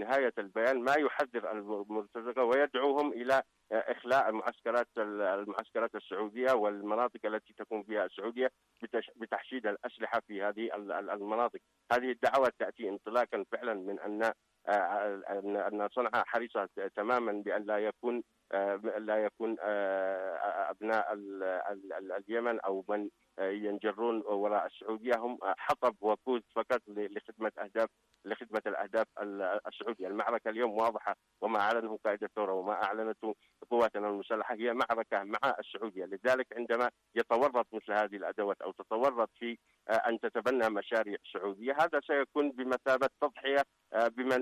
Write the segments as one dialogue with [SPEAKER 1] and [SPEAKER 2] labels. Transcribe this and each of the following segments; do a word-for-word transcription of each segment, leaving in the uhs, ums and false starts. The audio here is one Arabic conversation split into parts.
[SPEAKER 1] نهاية البيان ما يحذر المرتزقة ويدعوهم إلى إخلاء المعسكرات المعسكرات السعودية والمناطق التي تكون فيها السعودية بتحشيد الأسلحة في هذه المناطق. هذه الدعوات تأتي انطلاقا فعلا من أن أن صنعاء حريصة تماما بأن لا يكون لا يكون أبناء اليمن أو من ينجرون وراء السعودية هم حطب وقود فقط لخدمة أهداف لخدمة الأهداف السعودية. المعركة اليوم واضحة، وما أعلنه قائد الثورة وما أعلنته قواتنا المسلحة هي معركة مع السعودية. لذلك عندما يتورط مثل هذه الأدوات أو تتورط في أن تتبنى مشاريع سعودية، هذا سيكون بمثابة تضحية بمن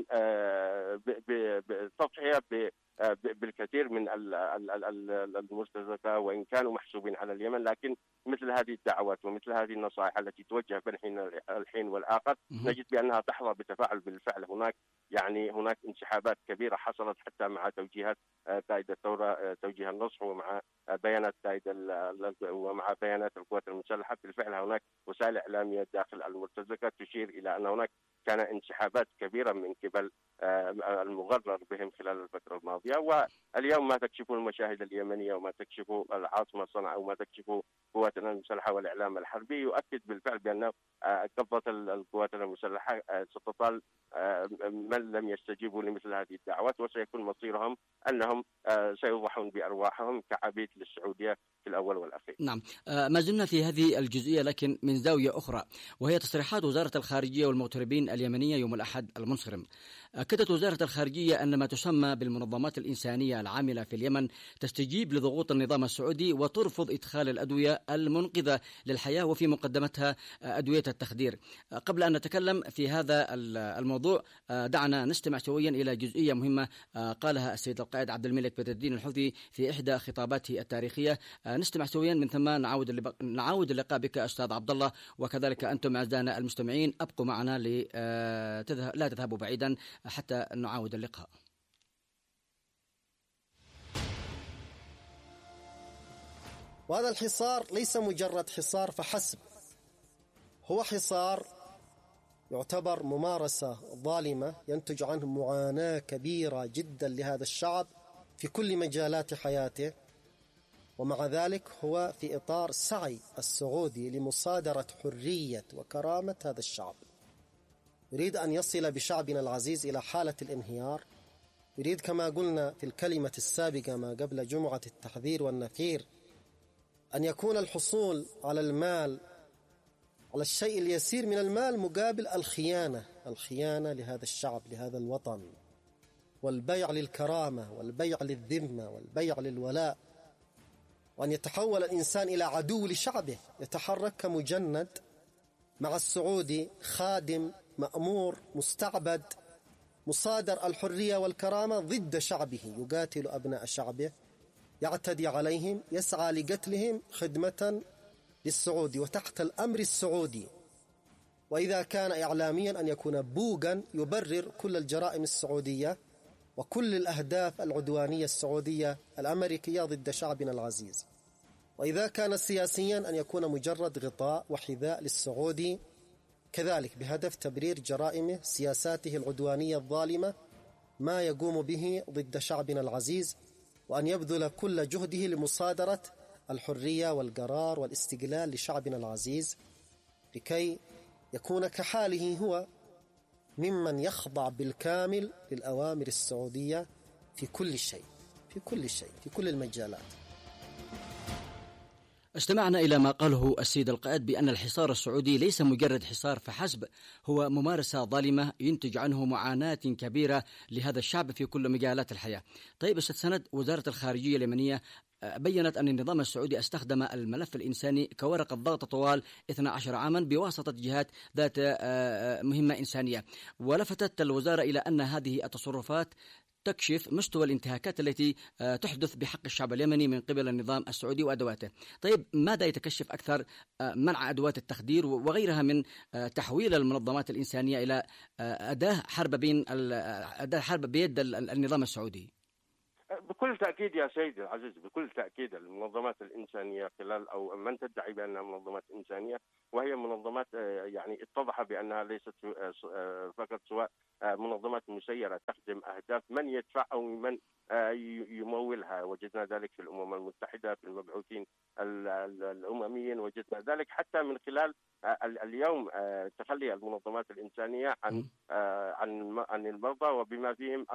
[SPEAKER 1] تضحية بالكثير من المرتزقة وإن كانوا محسوبين على اليمن. لكن مثل هذه الدعوات ومثل هذه النصائح التي توجه بين الحين والآخر نجد بأنها تحظى بتفاعل بالفعل. هناك يعني هناك انسحابات كبيرة حصلت حتى مع توجيهات قائد الثورة، توجيه النصح، ومع بيانات قائد ومع بيانات القوات المسلحة. بالفعل هناك وسائل إعلامية داخل المرتزقة تشير إلى أن هناك كان انسحابات كبيرة من قبل المغرر بهم خلال الفترة الماضية. واليوم ما تكشفه المشاهد اليمنية وما تكشفه العاصمة صنعاء وما تكشفه قواتنا المسلحة والإعلام الحربي يؤكد بالفعل بأن قبضة القوات المسلحة ستطال من لم يستجيبوا لمثل هذه الدعوات، وسيكون مصيرهم أنهم سيوضحون بأرواحهم كعبيد للسعودية في الأول والأخير.
[SPEAKER 2] نعم، ما زلنا في هذه الجزئية لكن من زاوية أخرى، وهي تصريحات وزارة الخارجية والمغتربين اليمنية يوم الأحد المنصرم. أكدت وزارة الخارجية أن ما تسمى بالمنظمات الإنسانية العاملة في اليمن تستجيب لضغوط النظام السعودي وترفض إدخال الأدوية المنقذة للحياة وفي مقدمتها أدوية التخدير. قبل أن نتكلم في هذا الموضوع دعنا نستمع سويا إلى جزئية مهمة قالها السيد القائد عبد الملك بدر الدين الحوثي في إحدى خطاباته التاريخية. نستمع سويا، من ثم نعود اللقاء نعود اللقاء بك أستاذ عبد الله، وكذلك أنتم أعزائنا المستمعين أبقوا معنا لا تذهبوا بعيدا حتى نعاود اللقاء.
[SPEAKER 3] وهذا الحصار ليس مجرد حصار فحسب، هو حصار يعتبر ممارسة ظالمة ينتج عنه معاناة كبيرة جدا لهذا الشعب في كل مجالات حياته. ومع ذلك هو في إطار سعي السعودي لمصادرة حرية وكرامة هذا الشعب. يريد أن يصل بشعبنا العزيز إلى حالة الانهيار. يريد كما قلنا في الكلمة السابقة ما قبل جمعة التحذير والنفير أن يكون الحصول على المال، على الشيء اليسير من المال، مقابل الخيانة الخيانة لهذا الشعب، لهذا الوطن، والبيع للكرامة والبيع للذمة والبيع للولاء، وأن يتحول الإنسان إلى عدو لشعبه، يتحرك كمجند مع السعودي، خادم مأمور مستعبد، مصادر الحرية والكرامة ضد شعبه، يقاتل أبناء شعبه، يعتدي عليهم، يسعى لقتلهم خدمة للسعودي وتحت الأمر السعودي. وإذا كان إعلاميا أن يكون بوغا يبرر كل الجرائم السعودية وكل الأهداف العدوانية السعودية الأمريكية ضد شعبنا العزيز. وإذا كان سياسيا أن يكون مجرد غطاء وحذاء للسعودي كذلك بهدف تبرير جرائمه، سياساته العدوانية الظالمة، ما يقوم به ضد شعبنا العزيز، وأن يبذل كل جهده لمصادرة الحرية والقرار والاستقلال لشعبنا العزيز، لكي يكون كحاله هو ممن يخضع بالكامل للأوامر السعودية في كل شيء في كل شيء في كل المجالات.
[SPEAKER 2] استمعنا إلى ما قاله السيد القائد بأن الحصار السعودي ليس مجرد حصار فحسب، هو ممارسة ظالمة ينتج عنه معاناة كبيرة لهذا الشعب في كل مجالات الحياة. طيب أستاذ سند، وزارة الخارجية اليمنية بيّنت أن النظام السعودي استخدم الملف الإنساني كورقة ضغط طوال اثني عشر عاما بواسطة جهات ذات مهمة إنسانية، ولفتت الوزارة إلى أن هذه التصرفات تكشف مستوى الانتهاكات التي تحدث بحق الشعب اليمني من قبل النظام السعودي وأدواته. طيب ماذا يتكشف أكثر؟ منع أدوات التخدير وغيرها من تحويل المنظمات الإنسانية إلى أداة حرب بين أداة حرب بيد النظام السعودي.
[SPEAKER 1] بكل تأكيد يا سيدي العزيز، بكل تأكيد المنظمات الإنسانية خلال أو من تدعي بأنها منظمات إنسانية وهي منظمات يعني اتضح بأنها ليست فقط سواء منظمات مسيرة تخدم أهداف من يدفع أو من يمولها. وجدنا ذلك في الأمم المتحدة في المبعوثين الأمميين، وجدنا ذلك حتى من خلال اليوم تخلي المنظمات الإنسانية عن عن عن المرضى وبما فيهم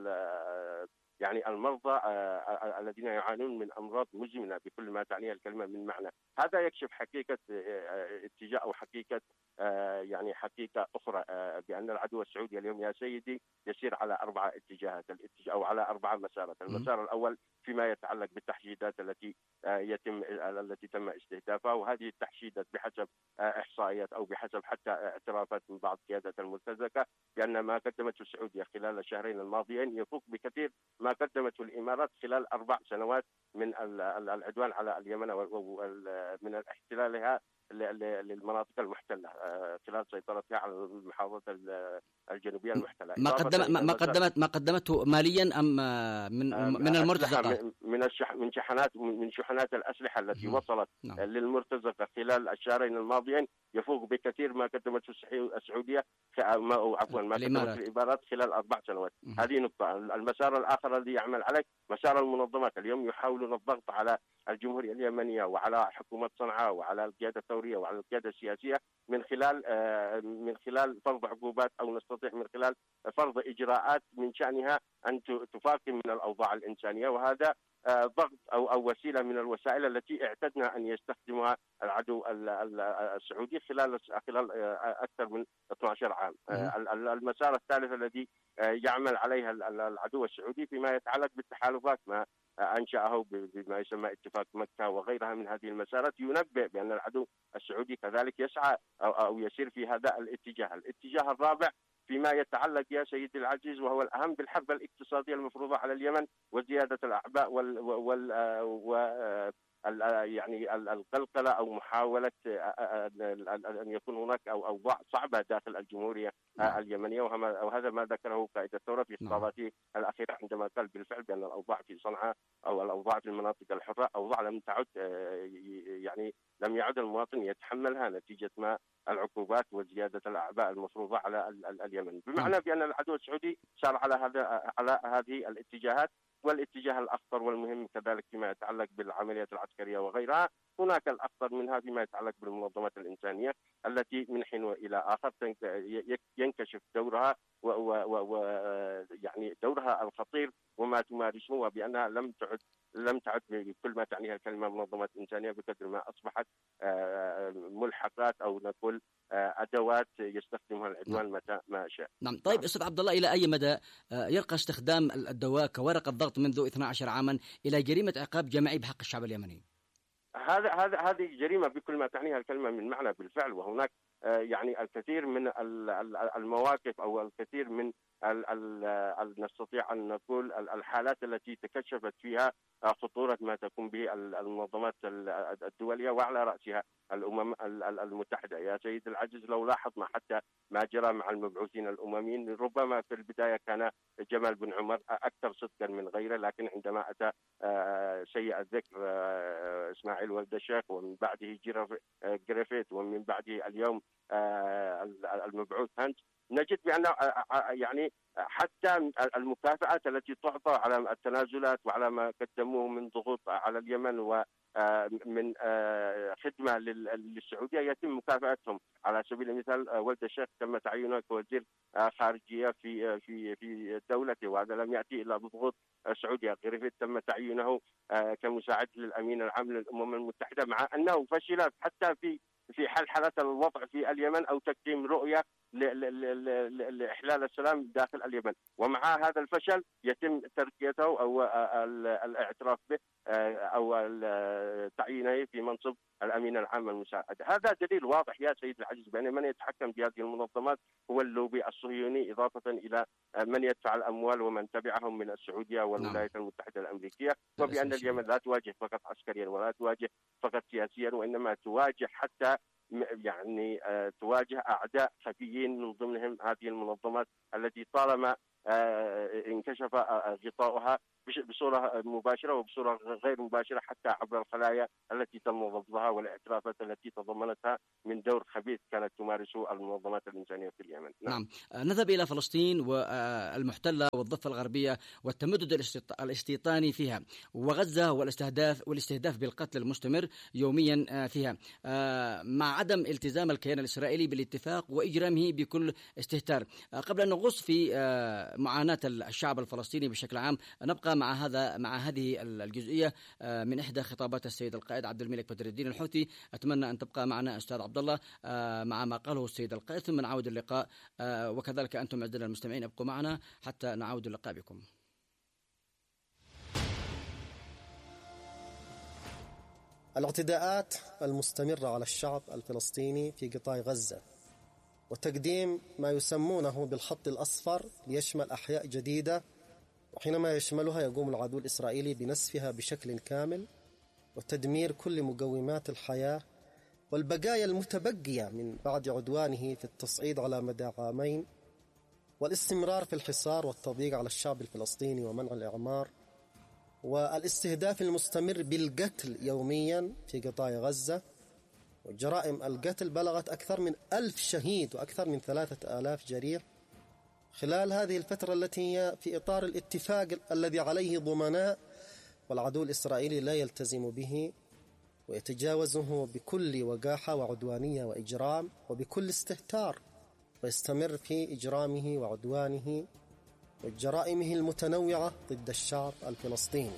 [SPEAKER 1] يعني المرضى الذين يعانون من أمراض مزمنة بكل ما تعنيه الكلمة من معنى. هذا يكشف حقيقة اتجاه أو حقيقة يعني حقيقة أخرى بأن العدو السعودي اليوم يا سيدي يسير على أربعة اتجاهات أو على أربعة مسارات. المسار الأول فيما يتعلق بالتحشيدات التي يتم التي تم استهدافها، وهذه التحشيدات بحسب إحصائيات أو بحسب حتى اعترافات من بعض قيادات المرتزقة بأن ما قدمته السعودية خلال الشهرين الماضيين يفوق بكثير ما قدمته الإمارات خلال أربع سنوات من العدوان على اليمن ومن احتلالها للمناطق المحتلة خلال سيطرتها على المحافظات الجنوبية المحتلة.
[SPEAKER 2] ما قدم ما قدمت ما قدمته ماليا أم من من المرتزقة؟
[SPEAKER 1] من الشح من شحنات من شحنات الأسلحة التي م. وصلت نعم. للمرتزقة خلال الشهرين الماضيين يفوق بكثير ما قدمته السعودية أو عفوا ما قدمته الإمارات خلال أربع سنوات. م. هذه نقطة. المسار الآخر الذي يعمل عليه مسار المنظمات. اليوم يحاولون الضغط على الجمهورية اليمنية وعلى حكومة صنعاء وعلى القيادة الثورية وعلى القيادة السياسية من خلال من خلال فرض عقوبات أو نستطيع من خلال فرض إجراءات من شأنها أن تفاقم من الأوضاع الإنسانية، وهذا ضغط أو أو وسيلة من الوسائل التي اعتدنا أن يستخدمها العدو السعودي خلال خلال أكثر من اثني عشر عام. المسار الثالث الذي يعمل عليها العدو السعودي فيما يتعلق بالتحالفات ما أنشأه بما يسمى اتفاق مكة وغيرها من هذه المسارات ينبئ بأن العدو السعودي كذلك يسعى أو, أو يسير في هذا الاتجاه. الاتجاه الرابع فيما يتعلق يا سيدي العزيز وهو الأهم بالحرب الاقتصادية المفروضة على اليمن وزيادة الأعباء وال, وال, وال يعني القلقلة أو محاولة أن يكون هناك أو أوضاع صعبة داخل الجمهورية اليمنية، وهذا ما ذكره قائد الثورة في خطاباته الأخيرة عندما قال بالفعل بأن الأوضاع في صنعاء أو الأوضاع في المناطق الحرة أوضاع لم تعد يعني لم يعد المواطن يتحملها نتيجة ما العقوبات وزيادة الأعباء المفروضة على اليمن، بمعنى بأن العدو السعودي سار على هذا على هذه الاتجاهات. والاتجاه الأخطر والمهم كذلك فيما يتعلق بالعمليات العسكرية وغيرها، هناك الأخطر منها فيما يتعلق بالمنظمات الإنسانية التي من حين وإلى آخر ينكشف دورها ويعني دورها الخطير وما تمارسه، وبأنها لم تعد لم تعد بكل ما تعنيها الكلمة منظمات إنسانية بقدر ما أصبحت ملحقات أو نقول أدوات يستخدمها العدوان متى ما شاء.
[SPEAKER 2] نعم. طيب أستاذ عبد الله، إلى أي مدى يرقى استخدام الدواء كورقة ضغط منذ اثني عشر عاما إلى جريمة عقاب جماعي بحق الشعب اليمني؟
[SPEAKER 1] هذا هذا هذه جريمة بكل ما تعنيها الكلمة من معنى بالفعل، وهناك يعني الكثير من المواقف أو الكثير من ال ال نستطيع أن نقول الحالات التي تكشفت فيها خطورة ما تقوم به المنظمات الدولية وعلى رأسها الأمم المتحدة. يا سيد العزيز، لو لاحظنا حتى ما جرى مع المبعوثين الأمميين، ربما في البداية كان جمال بن عمر أكثر صدقا من غيره، لكن عندما أتى سيء الذكر إسماعيل ولد الشيخ ومن بعده جريفيث ومن بعده اليوم المبعوث هانت، نجد بأن يعني حتى المكافآت التي تعطى على التنازلات وعلى ما قدموه من ضغوط على اليمن ومن خدمة للسعودية يتم مكافأتهم. على سبيل المثال ولد الشيخ تم تعيينه كوزير خارجية في في في دولته، وهذا لم يأتي إلا بضغوط السعودية. غريفيث تم تعيينه كمساعد للأمين العام للأمم المتحدة، مع أنه فشل حتى في في حل حالة الوضع في اليمن أو تقديم رؤية لإحلال السلام داخل اليمن، ومع هذا الفشل يتم ترقيته أو الاعتراف به أو تعيينه في منصب الأمين العام المساعد. هذا دليل واضح يا سيد العزيز بأن من يتحكم في هذه المنظمات هو اللوبي الصهيوني، إضافة إلى من يدفع الأموال ومن تبعهم من السعودية والولايات المتحدة الأمريكية، وبأن اليمن لا تواجه فقط عسكريا ولا تواجه فقط سياسيا، وإنما تواجه حتى يعني تواجه أعداء خفيين من ضمنهم هذه المنظمات التي طالما انكشف غطاؤها بصورة مباشرة وبصورة غير مباشرة، حتى عبر الخلايا التي تم ضبطها والاعترافات التي تضمنتها من دور خبيث كانت تمارسه المنظمات الإنسانية في اليمن.
[SPEAKER 2] نعم, نعم. نذهب إلى فلسطين والمحتلة والضفة الغربية والتمدد الاستيطاني فيها، وغزة والاستهداف والاستهداف بالقتل المستمر يوميا فيها، مع عدم التزام الكيان الإسرائيلي بالاتفاق وإجرامه بكل استهتار. قبل أن نغوص في معاناة الشعب الفلسطيني بشكل عام، نبقى مع هذا مع هذه الجزئية من إحدى خطابات السيد القائد عبد الملك بدر الدين الحوثي. أتمنى أن تبقى معنا أستاذ عبد الله مع ما قاله السيد القائد، ثم نعود اللقاء، وكذلك أنتم أعزائنا المستمعين ابقوا معنا حتى نعود اللقاء بكم.
[SPEAKER 3] الاعتداءات المستمرة على الشعب الفلسطيني في قطاع غزة وتقديم ما يسمونه بالخط الأصفر ليشمل أحياء جديدة، وحينما يشملها يقوم العدو الإسرائيلي بنسفها بشكل كامل وتدمير كل مقومات الحياة والبقايا المتبقية من بعد عدوانه في التصعيد على مدى عامين، والاستمرار في الحصار والتضييق على الشعب الفلسطيني ومنع الإعمار والاستهداف المستمر بالقتل يوميا في قطاع غزة. وجرائم القتل بلغت أكثر من ألف شهيد وأكثر من ثلاثة آلاف جريح خلال هذه الفترة التي هي في إطار الاتفاق الذي عليه ضمناء، والعدو الإسرائيلي لا يلتزم به ويتجاوزه بكل وقاحة وعدوانية وإجرام وبكل استهتار، ويستمر في إجرامه وعدوانه وجرائمه المتنوعة ضد الشعب الفلسطيني.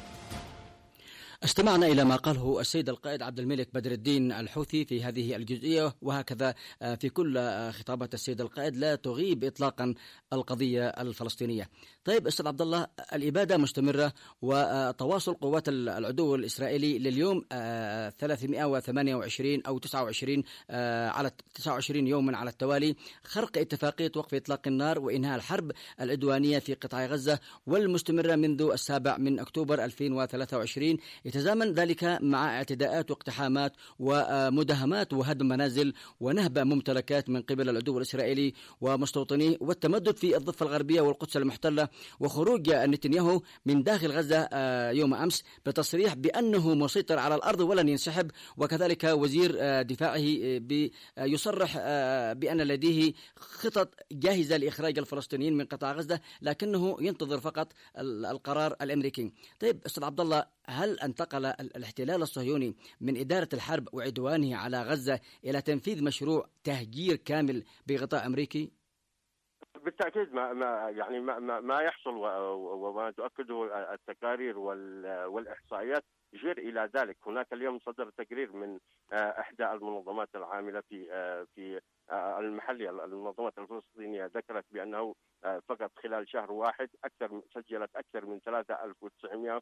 [SPEAKER 2] استمعنا إلى ما قاله السيد القائد عبد الملك بدر الدين الحوثي في هذه الجزئية، وهكذا في كل خطابات السيد القائد لا تغيب إطلاقا القضية الفلسطينية. طيب أستاذ عبد الله، الإبادة مستمرة وتواصل قوات العدو الإسرائيلي لليوم ثلاثمائة وثمانية وعشرين أو تسعة وعشرين على تسعة وعشرين يوما على التوالي خرق اتفاقية وقف إطلاق النار وإنهاء الحرب العدوانية في قطاع غزة والمستمرة منذ السابع من أكتوبر ألفين وثلاثة وعشرين، يتزامن ذلك مع اعتداءات واقتحامات ومداهمات وهدم منازل ونهب ممتلكات من قبل العدو الإسرائيلي ومستوطنيه، والتمدد في الضفة الغربية والقدس المحتلة، وخروج نتنياهو من داخل غزة يوم أمس بتصريح بأنه مسيطر على الأرض ولن ينسحب، وكذلك وزير دفاعه يصرح بأن لديه خطط جاهزة لإخراج الفلسطينيين من قطاع غزة لكنه ينتظر فقط القرار الأمريكي. طيب أستاذ عبد الله، هل انتقل الاحتلال الصهيوني من إدارة الحرب وعدوانه على غزة إلى تنفيذ مشروع تهجير كامل بغطاء أمريكي؟
[SPEAKER 1] بالتأكيد ما ما يعني ما ما, ما يحصل وما تؤكده التقارير والإحصائيات يشير إلى ذلك. هناك اليوم صدر تقرير من إحدى المنظمات العاملة في في المحلية، المنظمات الفلسطينية، ذكرت بأنه فقط خلال شهر واحد أكثر سجلت أكثر من ثلاثة آلاف وتسعمائة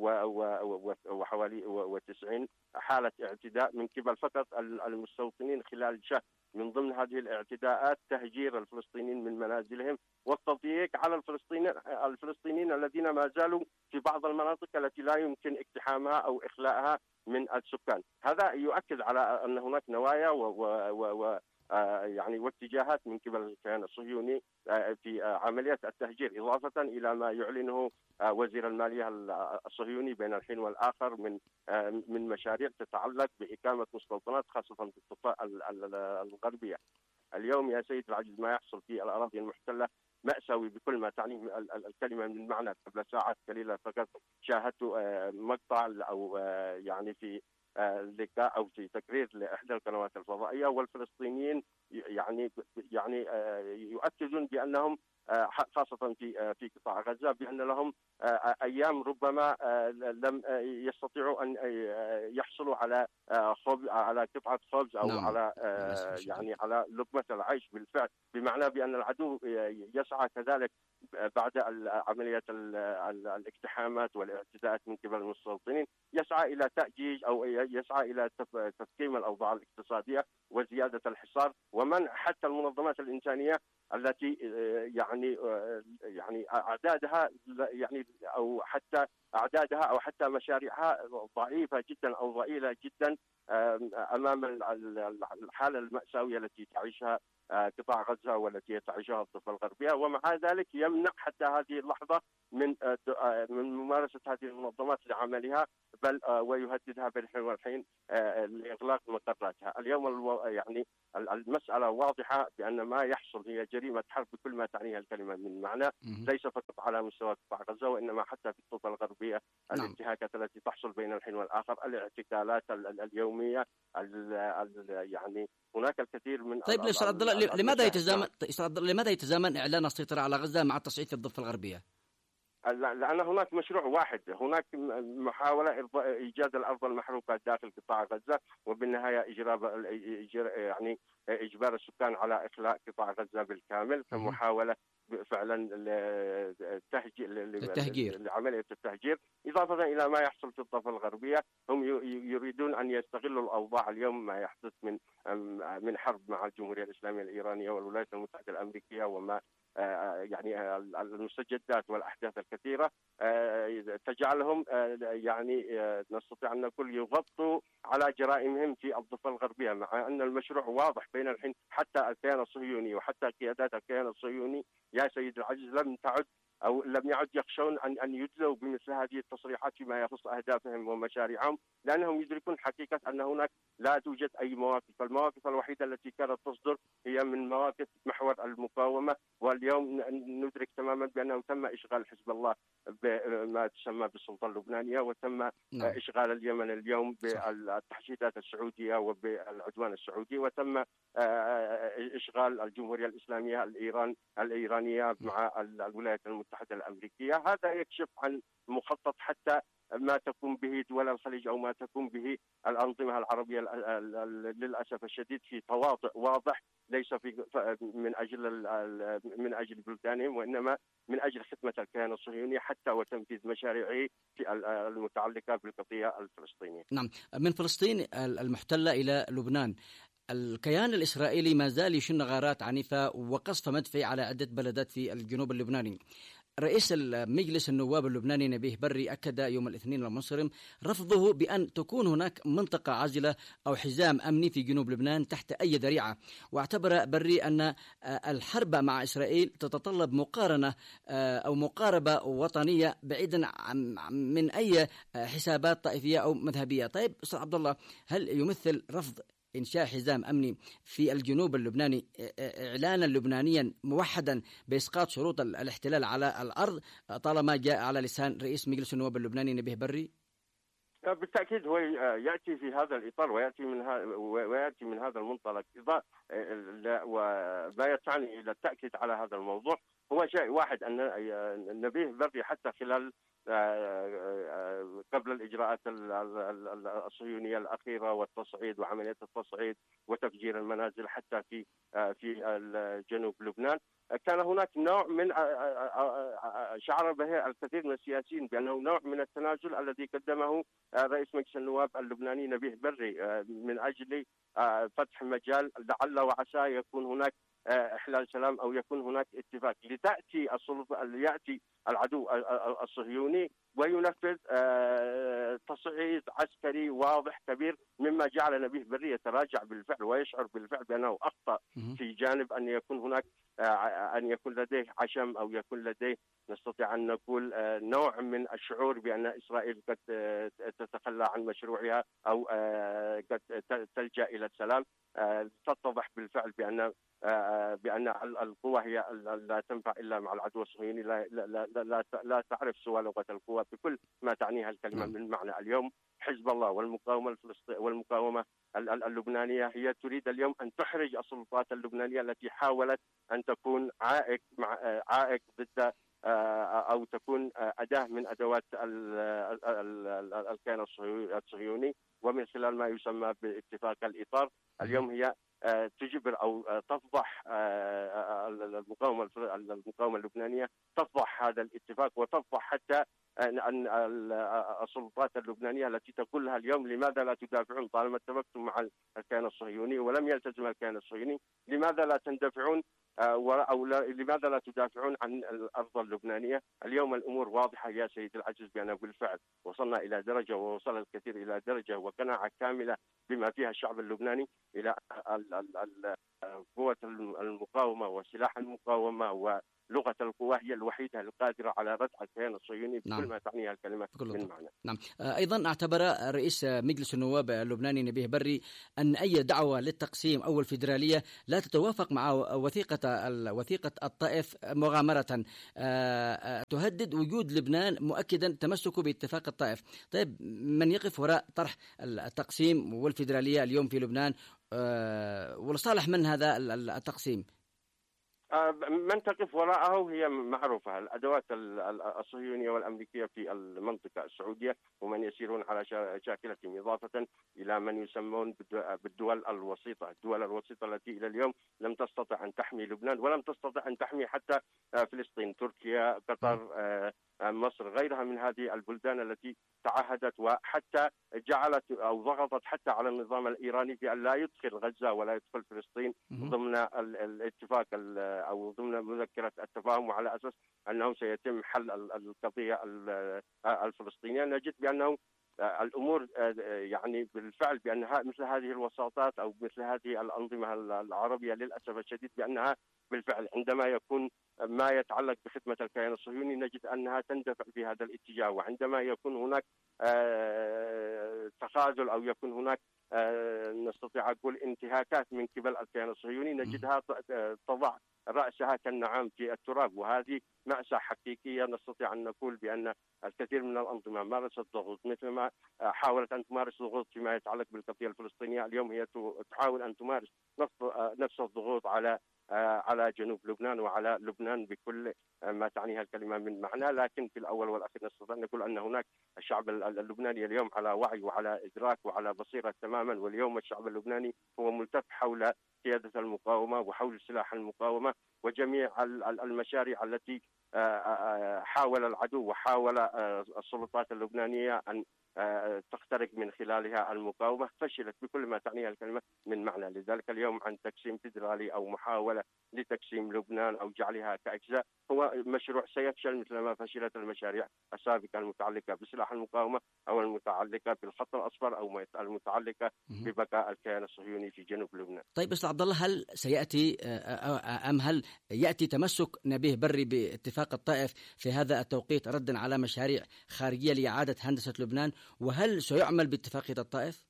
[SPEAKER 1] وحوالي وتسعين حالة اعتداء من قبل فقط المستوطنين خلال شهر. من ضمن هذه الاعتداءات تهجير الفلسطينيين من منازلهم والتضييق على الفلسطينيين الفلسطينيين الذين ما زالوا في بعض المناطق التي لا يمكن اقتحامها أو إخلاءها من السكان. هذا يؤكد على أن هناك نوايا و, و, و, و يعني واتجاهات من قبل الكيان الصهيوني في عمليات التهجير، إضافة إلى ما يعلنه وزير المالية الصهيوني بين الحين والآخر من من مشاريع تتعلق بإقامة مستوطنات خاصة في الضفة الغربية. اليوم يا سيد العزيز ما يحصل في الأراضي المحتلة مأساوي بكل ما تعنيه الكلمة من معنى. قبل ساعات قليلة فقط شاهدت مقطع أو يعني في لقاء أو في تقرير لإحدى القنوات الفضائية، والفلسطينيين يعني يعني يؤكدون بأنهم خاصة في في قطاع غزة بأن لهم أيام ربما لم يستطيعوا أن يحصلوا على خبز على قطعة خبز أو نعم. على يعني على لقمة العيش بالفعل، بمعنى بأن العدو يسعى كذلك بعد عملية الاقتحامات والاعتداءات من قبل المستوطنين، يسعى إلى تأجيج أو يسعى إلى تفكيم الأوضاع الاقتصادية وزيادة الحصار ومنع حتى المنظمات الإنسانية التي يعني يعني أعدادها يعني أو حتى أعدادها أو حتى مشاريعها ضعيفة جدا أو ضئيلة جدا أمام الحالة المأساوية التي تعيشها قطاع غزة والتي تعيشها الضفة الغربية، ومع ذلك يمنع حتى هذه اللحظة من من ممارسة هذه المنظمات لعملها، بل ويهددها بالحين والحين لإغلاق مقراتها. اليوم يعني المسألة واضحة بأن ما يحصل هي جريمة حرب بكل ما تعنيها الكلمة من معنى، ليس فقط على مستوى قطاع غزة وإنما حتى في الضفة الغربية. نعم. الانتهاكات التي تحصل بين الحين والآخر، الاعتقالات اليومية، يعني هناك الكثير من.
[SPEAKER 2] طيب ليش عبد الله لماذا يتزامن لماذا يتزامن إعلان السيطرة على غزة مع تصعيد في الضفة الغربية؟
[SPEAKER 1] لأن هناك مشروع واحد، هناك محاولة إيجاد الأرض المحروقة داخل قطاع غزة، وبالنهاية إجراء يعني إجبار السكان على إخلاء قطاع غزة بالكامل كمحاولة فعلا
[SPEAKER 2] التهجير
[SPEAKER 1] لعملية التهجير، إضافة إلى ما يحصل في الضفة الغربية. هم يريدون أن يستغلوا الأوضاع اليوم ما يحدث من من حرب مع الجمهورية الإسلامية الإيرانية والولايات المتحدة الأمريكية، وما يعني المستجدات والأحداث الكثيرة تجعلهم يعني نستطيع أن نقول يغطوا على جرائمهم في الضفة الغربية، مع أن المشروع واضح بين الحين. حتى الكيان الصهيوني وحتى قيادات الكيان الصهيوني يا سيد العزيز لم تعد أو لم يعد يخشون أن أن يدلوا بمثل هذه التصريحات فيما يخص أهدافهم ومشاريعهم، لأنهم يدركون حقيقة أن هناك لا توجد أي مواقف. المواقف الوحيدة التي كانت تصدر هي من مواقف محور المقاومة، واليوم ندرك تماما بأنه تم إشغال حزب الله بما تسمى بالسلطة اللبنانية، وتم نعم. إشغال اليمن اليوم بالتحشيدات السعودية وبالعدوان السعودي، وتم إشغال الجمهورية الإسلامية الإيران الإيرانية مع الولايات المتحدة الأمريكية. هذا يكشف عن مخطط حتى ما تقوم به دول الخليج أو ما تقوم به الأنظمة العربية للأسف الشديد في تواطؤ واضح، ليس في من أجل من أجل بلدانهم، وإنما من أجل خدمة الكيان الصهيوني حتى وتنفيذ مشاريعه في المتعلقة بالقضية الفلسطينية.
[SPEAKER 2] نعم، من فلسطين المحتلة إلى لبنان، الكيان الإسرائيلي ما زال يشن غارات عنيفة وقصف مدفعي على عدة بلدات في الجنوب اللبناني. رئيس مجلس النواب اللبناني نبيه بري أكد يوم الاثنين المنصرم رفضه بأن تكون هناك منطقة عازلة أو حزام أمني في جنوب لبنان تحت أي ذريعة، واعتبر بري أن الحرب مع إسرائيل تتطلب مقارنة أو مقاربة وطنية بعيدا من أي حسابات طائفية أو مذهبية. طيب أستاذ عبد الله، هل يمثل رفض إنشاء حزام أمني في الجنوب اللبناني إعلانا لبنانيا موحدا بإسقاط شروط الاحتلال على الأرض طالما جاء على لسان رئيس مجلس النواب اللبناني نبيه بري؟
[SPEAKER 1] بالتأكيد هو يأتي في هذا الإطار ويأتي من ويأتي من هذا المنطلق، وما يدفعني إلى التأكيد على هذا الموضوع هو شيء واحد، أن نبيه بري حتى خلال قبل الإجراءات الصهيونية الأخيرة والتصعيد وعملية التصعيد وتفجير المنازل حتى في في جنوب لبنان، كان هناك نوع من شعر به الكثير من السياسيين بأنه نوع من التنازل الذي قدمه رئيس مجلس النواب اللبناني نبيه بري من أجل فتح مجال لعل وعسى يكون هناك إحلال سلام أو يكون هناك اتفاق لتأتي السلطة ليأتي العدو الصهيوني وينفذ تصعيد عسكري واضح كبير، مما جعل نبيه بري يتراجع بالفعل ويشعر بالفعل بأنه أخطأ في جانب أن يكون هناك أن يكون لديه عشم أو يكون لديه نستطيع أن نقول نوع من الشعور بأن إسرائيل قد تتخلى عن مشروعها أو قد تلجأ إلى السلام. تتضح بالفعل بأن بأن القوة هي لا تنفع إلا مع العدو الصهيوني، لا لا لا لا تعرف سوى لغة القوة بكل ما تعنيها الكلمة من معنى. اليوم حزب الله والمقاومة الفلسطينية والمقاومة اللبنانية هي تريد اليوم أن تحرج السلطات اللبنانية التي حاولت أن تكون عائق مع عائق ضد أو تكون أداة من أدوات الكيان الصهيوني، ومن خلال ما يسمى باتفاق الإطار. اليوم هي تجبر أو تفضح المقاومة المقاومة اللبنانية، تفضح هذا الاتفاق وتفضح حتى أن السلطات اللبنانية التي تقول لها اليوم لماذا لا تدافعون طالما اتفقتم مع الكيان الصهيوني ولم يلتزم الكيان الصهيوني، لماذا لا تندفعون أو لماذا لا تدافعون عن الأرض اللبنانية؟ اليوم الأمور واضحة يا سيد العزيز بأن بالفعل وصلنا إلى درجة ووصل الكثير إلى درجة وقناعة كاملة بما فيها الشعب اللبناني إلى قوة المقاومة وسلاح المقاومة ولغة القوى هي الوحيدة القادرة على ردع الكيان الصهيوني بكل نعم. ما تعنيها الكلمة من معنى.
[SPEAKER 2] نعم. أيضا اعتبر رئيس مجلس النواب اللبناني نبيه بري أن أي دعوة للتقسيم أو الفيدرالية لا تتوافق مع وثيقة وثيقة الطائف مغامرة تهدد وجود لبنان، مؤكدا تمسكه باتفاق الطائف. طيب من يقف وراء طرح التقسيم والفيدرالية اليوم في لبنان ولصالح من هذا التقسيم؟
[SPEAKER 1] من تقف وراءه هي معروفة، الأدوات الصهيونية والأمريكية في المنطقة السعودية ومن يسيرون على شاكلتهم، إضافة إلى من يسمون بالدول الوسيطة، الدول الوسيطة التي إلى اليوم لم تستطع أن تحمي لبنان ولم تستطع أن تحمي حتى فلسطين، تركيا، قطر، مصر، غيرها من هذه البلدان التي تعهدت وحتى جعلت أو ضغطت حتى على النظام الإيراني بأن لا يدخل غزة ولا يدخل فلسطين ضمن الاتفاق أو ضمن مذكرة التفاهم، وعلى أساس أنه سيتم حل القضية الفلسطينية. نجد بأنه الأمور يعني بالفعل بأنها مثل هذه الوساطات أو مثل هذه الأنظمة العربية للأسف الشديد بأنها بالفعل عندما يكون ما يتعلق بخدمة الكيان الصهيوني نجد أنها تندفع في هذا الاتجاه، وعندما يكون هناك تخاذل أو يكون هناك نستطيع أقول انتهاكات من قبل الكيان الصهيوني نجدها تضع رأسها كالنعام في التراب، وهذه مأساة حقيقية. نستطيع أن نقول بأن الكثير من الأنظمة مارست ضغوط مثل ما حاولت أن تمارس ضغوط فيما يتعلق بالقضية الفلسطينية، اليوم هي تحاول أن تمارس نفس الضغوط على على جنوب لبنان وعلى لبنان بكل ما تعنيها الكلمة من معنى. لكن في الأول والأخير نستطيع أن نقول أن هناك الشعب اللبناني اليوم على وعي وعلى إدراك وعلى بصيرة تماما، واليوم الشعب اللبناني هو ملتف حول قيادة المقاومة وحول سلاح المقاومة وجميع المشاريع التي حاول العدو وحاول السلطات اللبنانية أن تخترق من خلالها المقاومة، فشلت بكل ما تعنيها الكلمة من معنى. لذلك اليوم عن تقسيم فيدرالي أو محاولة لتقسيم لبنان أو جعلها كأجزاء هو مشروع سيفشل مثل ما فشلت المشاريع السابقة المتعلقة بسلاح المقاومة أو المتعلقة بالخط الأصفر أو المتعلقة ببقاء الكيان الصهيوني في جنوب لبنان.
[SPEAKER 2] طيب أستاذ عبد الله، هل سيأتي أم هل يأتي تمسك نبيه بري باتفاق الطائف في هذا التوقيت ردا على مشاريع خارجية لإعادة هندسة لبنان، وهل سيعمل باتفاقية الطائف؟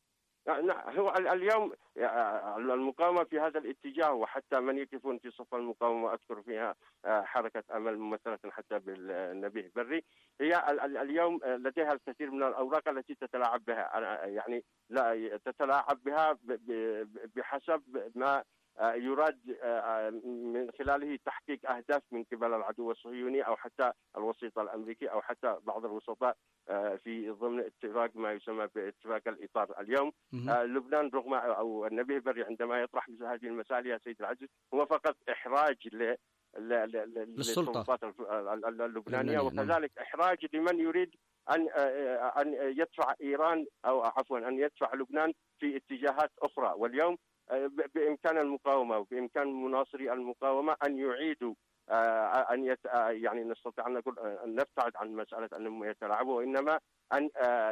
[SPEAKER 1] هو اليوم المقاومة في هذا الاتجاه، وحتى من يقفون في صف المقاومة أذكر فيها حركة أمل ممثلة حتى بالنبيه بري، هي اليوم لديها الكثير من الأوراق التي تتلاعب بها، يعني لا تتلاعب بها بحسب ما يراد من خلاله تحقيق أهداف من قبل العدو الصهيوني أو حتى الوسيط الأمريكي أو حتى بعض الوسطاء في ضمن اتفاق ما يسمى باتفاق الإطار. اليوم لبنان رغم أو النبيه بري عندما يطرح مثل هذه المسائل يا سيد العزيز هو فقط إحراج ل للسلطات اللبنانية، وكذلك إحراج لمن يريد أن أن يدفع إيران أو عفوا أن يدفع لبنان في اتجاهات أخرى. واليوم بإمكان المقاومة وبإمكان مناصري المقاومة أن يعيدوا أن يت... يعني نستطيع أن نقول أن نبتعد عن مسألة أنهم يتلاعبوا، وإنما أن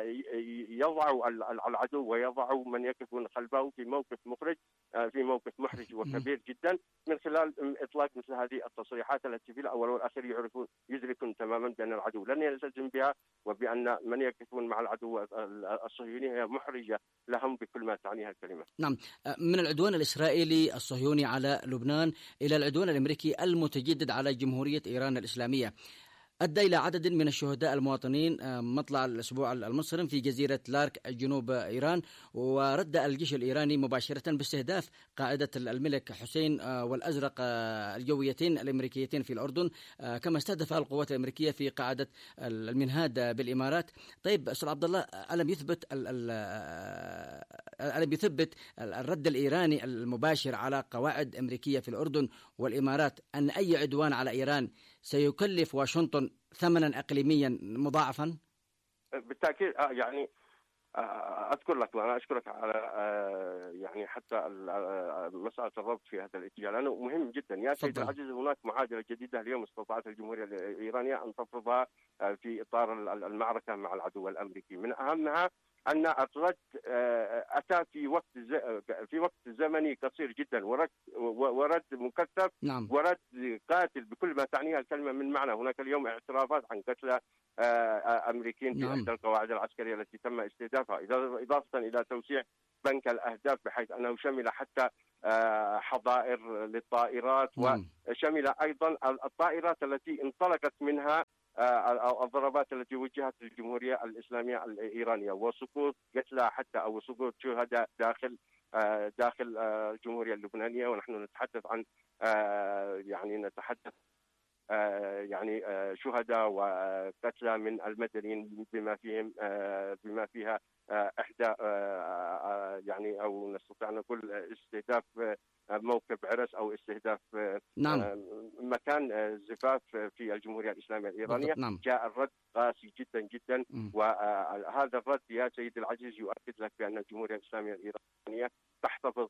[SPEAKER 1] يضعوا العدو ويضعوا من يقفون خلفه في موقف مخرج في موقف محرج وكبير جدا من خلال إطلاق مثل هذه التصريحات التي في الأول والأخير يعرفون يدركون تماما بأن العدو لن يلتزم بها، وبأن من يقفون مع العدو الصهيوني هي محرجة لهم بكل ما تعنيها الكلمة.
[SPEAKER 2] نعم، من العدوان الإسرائيلي الصهيوني على لبنان إلى العدوان الأمريكي المتجدد على جمهورية إيران الإسلامية أدى إلى عدد من الشهداء المواطنين مطلع الأسبوع المنصرم في جزيرة لارك جنوب إيران، ورد الجيش الإيراني مباشرة باستهداف قاعدة الملك حسين والأزرق الجويتين الأمريكيتين في الأردن، كما استهدف القوات الأمريكية في قاعدة المنهاد بالإمارات. طيب أستاذ عبد الله، ألم يثبت ألم يثبت الرد الإيراني المباشر على قواعد أمريكية في الأردن والإمارات أن أي عدوان على إيران سيكلف واشنطن ثمنا إقليميا مضاعفا؟
[SPEAKER 1] بالتأكيد. يعني أذكر لك وأنا أشكرك على يعني حتى مسألة الربط في هذا الاتجاه، لأنه مهم جدا. يا سيد العزيز، هناك معادلة جديدة اليوم استطاعت الجمهورية الإيرانية أن تفرضها في إطار المعركة مع العدو الأمريكي. من أهمها أن الرد أتى في وقت في وقت زمني قصير جدا، ورد ورد مكثف،
[SPEAKER 2] نعم.
[SPEAKER 1] ورد قاتل بكل ما تعنيها الكلمة من معنى. هناك اليوم اعترافات عن قتلى أمريكيين في إحدى القواعد العسكرية التي تم استهدافها، إضافة إلى توسيع بنك الأهداف بحيث أنه شمل حتى حظائر للطائرات، وشمل أيضا الطائرات التي انطلقت منها الضربات التي وجهت للجمهورية الإسلامية الإيرانية، وسقوط قتلى حتى أو سقوط شهداء داخل داخل الجمهورية اللبنانية. ونحن نتحدث عن يعني نتحدث يعني شهداء وقتلى من المدنيين، بما فيهم بما فيها إحدى يعني أو نستطيع أن نقول استهداف موكب عرس أو استهداف
[SPEAKER 2] نعم.
[SPEAKER 1] مكان زفاف في الجمهورية الإسلامية الإيرانية.
[SPEAKER 2] نعم.
[SPEAKER 1] جاء الرد قاسي جدا جدا، وهذا الرد يا سيدي العزيز يؤكد لك بأن الجمهورية الإسلامية الإيرانية تحتفظ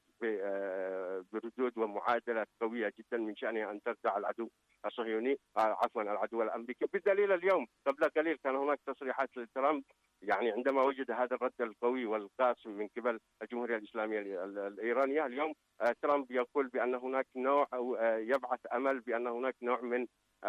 [SPEAKER 1] بردود ومعادلة قوية جدا من شأنها أن تردع العدو الصهيوني عفوا العدو الأمريكي. بالدليل اليوم قبل قليل كان هناك تصريحات لترامب يعني عندما وجد هذا الرد القوي والقاسم من قبل الجمهورية الإسلامية الإيرانية. اليوم ترامب يقول بأن هناك نوع أو يبعث أمل بأن هناك نوع من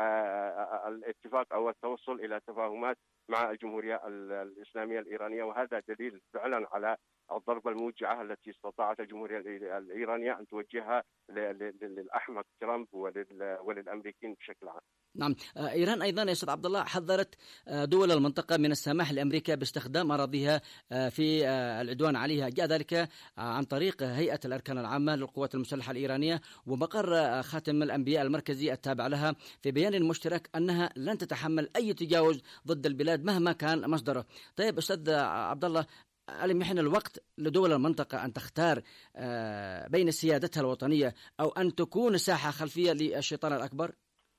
[SPEAKER 1] الاتفاق أو التوصل إلى تفاهمات مع الجمهورية الإسلامية الإيرانية، وهذا دليل فعلا على الضربة الموجعة التي استطاعت الجمهورية الإيرانية أن توجهها للأحمق ترامب وللأمريكيين بشكل عام.
[SPEAKER 2] نعم. إيران أيضا يا أستاذ عبد الله حذرت دول المنطقة من السماح لأمريكا باستخدام أراضيها في العدوان عليها، جاء ذلك عن طريق هيئة الأركان العامة للقوات المسلحة الإيرانية ومقر خاتم الأنبياء المركزي التابع لها في بيان مشترك أنها لن تتحمل أي تجاوز ضد البلاد مهما كان مصدره. طيب أستاذ عبد الله، ألم يحن الوقت لدول المنطقة أن تختار بين سيادتها الوطنية أو أن تكون ساحة خلفية للشيطان الأكبر؟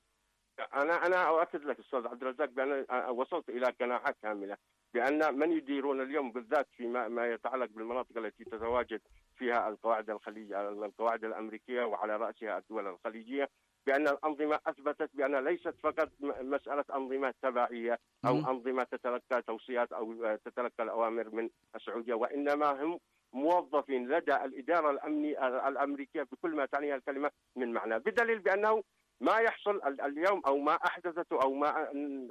[SPEAKER 1] أنا أنا أؤكد لك أستاذ عبد الرزاق بأن وصلت إلى قناعة كاملة بأن من يديرون اليوم بالذات فيما ما يتعلق بالمناطق التي تتواجد فيها القواعد الخليجية القواعد الأمريكية وعلى رأسها الدول الخليجية، بأن الأنظمة أثبتت بأن ليست فقط مسألة أنظمة تبعية أو أنظمة تتلقى توصيات أو تتلقى الأوامر من السعودية، وإنما هم موظفين لدى الإدارة الأمنية الأمريكية بكل ما تعنيها الكلمة من معنى، بدليل بأنه ما يحصل اليوم أو ما أحدثته أو ما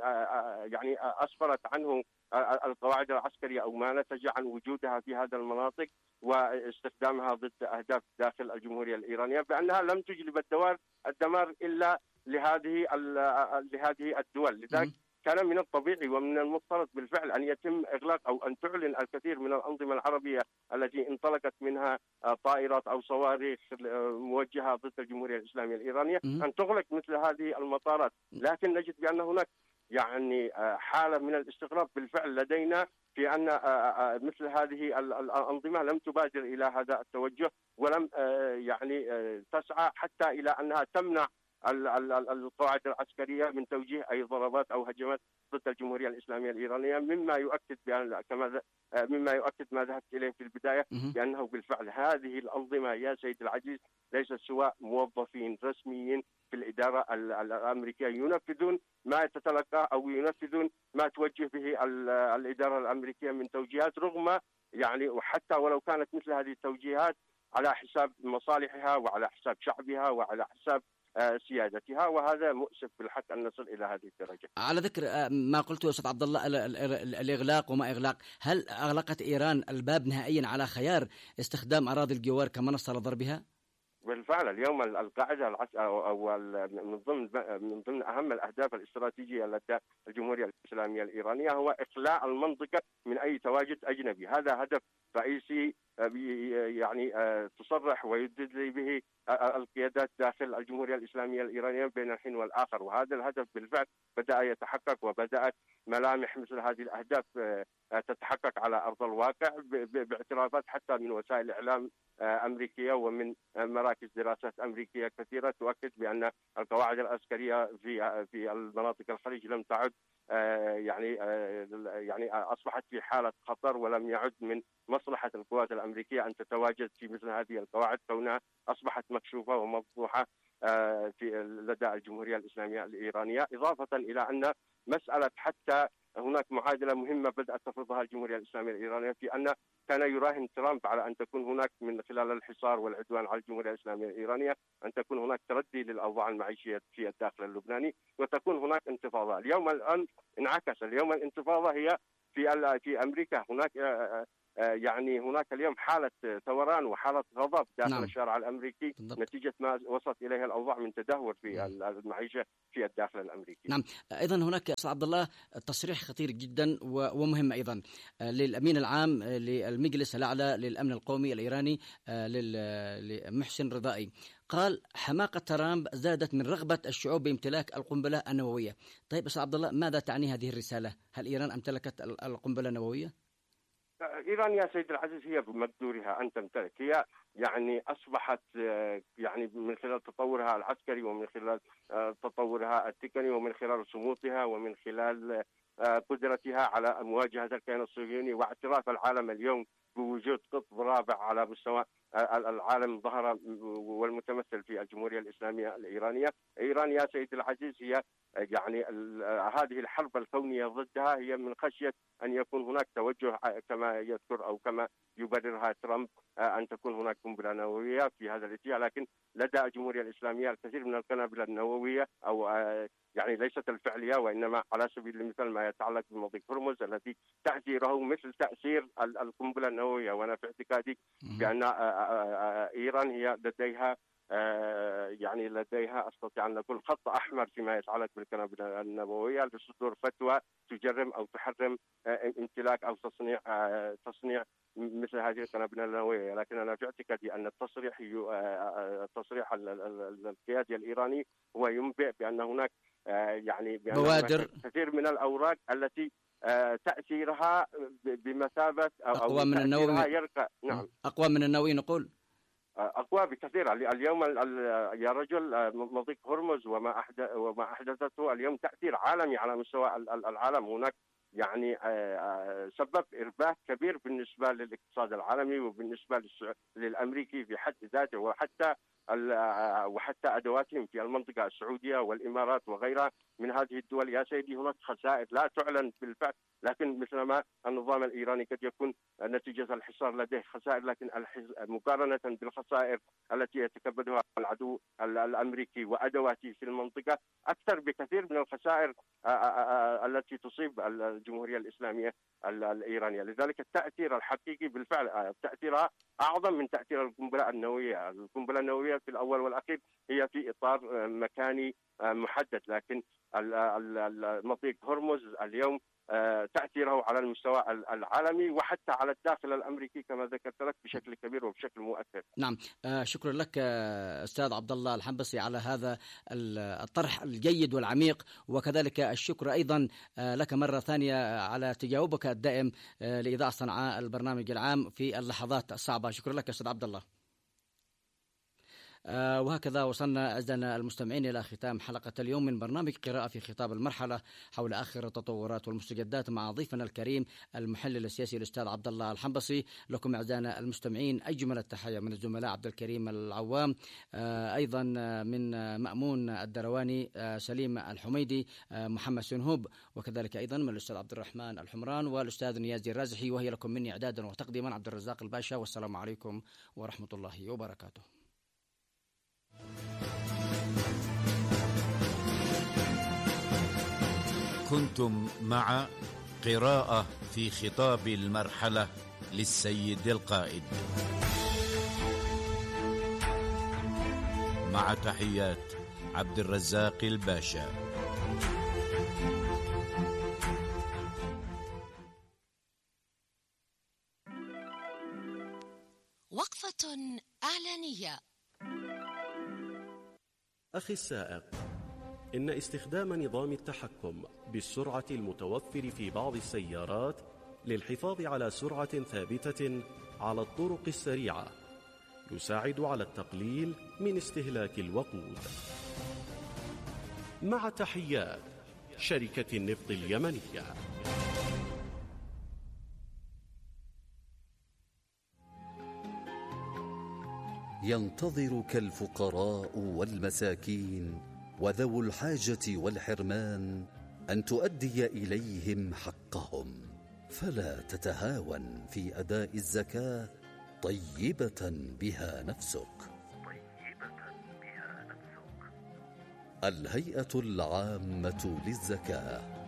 [SPEAKER 1] يعني أسفرت عنه القواعد العسكرية أو ما نتج عن وجودها في هذه المناطق واستخدامها ضد أهداف داخل الجمهورية الإيرانية، بأنها لم تجلب الدمار الدمار إلا لهذه لهذه الدول. لذلك كان من الطبيعي ومن المفترض بالفعل أن يتم إغلاق أو أن تعلن الكثير من الأنظمة العربية التي انطلقت منها طائرات أو صواريخ موجهة ضد الجمهورية الإسلامية الإيرانية أن تغلق مثل هذه المطارات. لكن نجد بأن هناك يعني حالة من الاستغراب بالفعل لدينا في أن مثل هذه الأنظمة لم تبادر إلى هذا التوجه ولم يعني تسعى حتى إلى أنها تمنع القواعد العسكرية من توجيه أي ضربات أو هجمات ضد الجمهورية الإسلامية الإيرانية، مما يؤكد بأن كما مما يؤكد ما ذهبت إليه في البداية بأنه بالفعل هذه الأنظمة يا سيد العزيز ليست سواء موظفين رسميين في الإدارة الأمريكية ينفذون ما تتلقى أو ينفذون ما توجه به الإدارة الأمريكية من توجيهات، رغم يعني وحتى ولو كانت مثل هذه التوجيهات على حساب مصالحها وعلى حساب شعبها وعلى حساب سيادتها، وهذا مؤسف بالحق أن نصل إلى هذه الدرجة.
[SPEAKER 2] على ذكر ما قلته أستاذ عبد الله الإغلاق وما إغلاق، هل أغلقت إيران الباب نهائيا على خيار استخدام أراضي الجوار كمنصة لضربها؟
[SPEAKER 1] بالفعل اليوم القاعدة أو من ضمن من ضمن أهم الأهداف الاستراتيجية لدى الجمهورية الإسلامية الإيرانية هو إخلاء المنطقة من أي تواجد أجنبي. هذا هدف رئيسي يعني تصرح ويدلي به القيادات داخل الجمهورية الإسلامية الإيرانية بين الحين والآخر، وهذا الهدف بالفعل بدأ يتحقق وبدأت ملامح مثل هذه الأهداف تتحقق على أرض الواقع باعترافات حتى من وسائل إعلام أمريكية ومن مراكز دراسات أمريكية كثيرة تؤكد بأن القواعد العسكرية في في المناطق الخليج لم تعد يعني يعني أصبحت في حالة خطر، ولم يعد من مصلحة القوات الأمريكية أن تتواجد في مثل هذه القواعد كونها أصبحت مكشوفة ومفضوحة في لدى الجمهورية الإسلامية الإيرانية، إضافة إلى أن مسألة حتى هناك معادلة مهمة بدأت تفرضها الجمهورية الإسلامية الإيرانية في أن كان يراهن ترامب على أن تكون هناك من خلال الحصار والعدوان على الجمهورية الإسلامية الإيرانية أن تكون هناك تردي للأوضاع المعيشية في الداخل اللبناني وتكون هناك انتفاضة. اليوم الآن انعكس، اليوم الانتفاضة هي في في أمريكا. هناك يعني هناك اليوم حالة ثوران وحالة غضب داخل نعم. الشارع الأمريكي بالضبط. نتيجة ما وصلت إليها الأوضاع من تدهور في نعم. المعيشة في الداخل الأمريكي.
[SPEAKER 2] نعم. أيضا هناك أستاذ عبد الله تصريح خطير جدا ومهم أيضا للأمين العام للمجلس الأعلى للأمن القومي الإيراني لمحسن رضائي، قال حماقة ترامب زادت من رغبة الشعوب بامتلاك القنبلة النووية. طيب أستاذ عبد الله، ماذا تعني هذه الرسالة؟ هل إيران امتلكت القنبلة النووية؟
[SPEAKER 1] إيران يا سيد العزيز هي بمقدورها أن تمتلك، هي يعني أصبحت يعني من خلال تطورها العسكري ومن خلال تطورها التقني ومن خلال صمودها ومن خلال قدرتها على مواجهة الكيان الصهيوني واعتراف العالم اليوم بوجود قطب رابع على مستوى العالم ظهر والمتمثل في الجمهورية الإسلامية الإيرانية. إيران يا سيد العزيز هي يعني هذه الحرب الكونية ضدها هي من خشية أن يكون هناك توجه كما يذكر أو كما يبررها ترامب أن تكون هناك قنبلة نووية في هذا الاتجاه، لكن لدى الجمهورية الإسلامية الكثير من القنابل النووية أو يعني ليست الفعلية وإنما على سبيل المثال ما يتعلق بمضيق هرمز الذي تأثيره مثل تأثير القنبلة النووية. وأنا في اعتقادي بأن إيران هي لديها يعني لديها استطيع ان نقول خط احمر فيما يتعلق بالقنابل النوويه لصدور فتوى تجرم او تحرم امتلاك او تصنيع تصنيع مثل هذه القنابل النوويه. لكن انا في اعتقادي ان التصريح التصريح القيادي الايراني هو ينبئ بان هناك يعني بأن
[SPEAKER 2] بوادر
[SPEAKER 1] كثير من الاوراق التي تاثيرها بمثابه او
[SPEAKER 2] اقوى من النووي
[SPEAKER 1] يرقى. نعم،
[SPEAKER 2] اقوى من النووي نقول
[SPEAKER 1] أقوى بكثير. اليوم يا رجل مضيق هرمز وما أحدث وما أحدثته اليوم تأثير عالمي على مستوى العالم. هناك يعني سبب إرباك كبير بالنسبة للاقتصاد العالمي وبالنسبة للأمريكي في حد ذاته، وحتى وحتى أدواتهم في المنطقة السعودية والإمارات وغيرها من هذه الدول. يا سيدي هناك خسائر لا تعلن بالفعل، لكن مثلما النظام الإيراني قد يكون نتيجة الحصار لديه خسائر، لكن مقارنة بالخسائر التي يتكبدها العدو الأمريكي وأدواته في المنطقة أكثر بكثير من الخسائر التي تصيب الجمهورية الإسلامية الإيرانية. لذلك التأثير الحقيقي بالفعل تأثيرها أعظم من تأثير القنبلة النووية. القنبلة النووية في الأول والأخير هي في إطار مكاني محدد، لكن مضيق هرمز اليوم تأثيره على المستوى العالمي وحتى على الداخل الأمريكي كما ذكرت لك بشكل كبير وبشكل مؤثر.
[SPEAKER 2] نعم، شكرا لك أستاذ عبد الله الحنبسي على هذا الطرح الجيد والعميق، وكذلك الشكر أيضا لك مرة ثانية على تجاوبك الدائم لإذاعة صنعاء البرنامج العام في اللحظات الصعبة. شكرا لك أستاذ عبد الله. آه وهكذا وصلنا أعزائنا المستمعين إلى ختام حلقة اليوم من برنامج قراءة في خطاب المرحلة حول آخر التطورات والمستجدات مع ضيفنا الكريم المحلل السياسي الأستاذ عبد الله الحنبسي. لكم أعزائنا المستمعين أجمل التحية من الزملاء عبد الكريم العوام، آه أيضا من مأمون الدرواني، آه سليم الحميدي، آه محمد سنهوب، وكذلك أيضا من الأستاذ عبد الرحمن الحمران والأستاذ نيازي الرازحي، وهي لكم مني إعدادا وتقديما عبد الرزاق الباشا، والسلام عليكم ورحمة الله وبركاته.
[SPEAKER 4] كنتم مع قراءة في خطاب المرحلة للسيد القائد، مع تحيات عبد الرزاق الباشا.
[SPEAKER 5] وقفة إعلانية.
[SPEAKER 6] أخي السائق،
[SPEAKER 5] إن استخدام نظام التحكم بالسرعة المتوفر في بعض السيارات للحفاظ على سرعة ثابتة على الطرق السريعة يساعد على التقليل من استهلاك الوقود. مع تحيات شركة النفط اليمنية.
[SPEAKER 6] ينتظرك الفقراء والمساكين وذو الحاجة والحرمان أن تؤدي إليهم حقهم، فلا تتهاون في أداء الزكاة طيبة بها نفسك. الهيئة العامة للزكاة.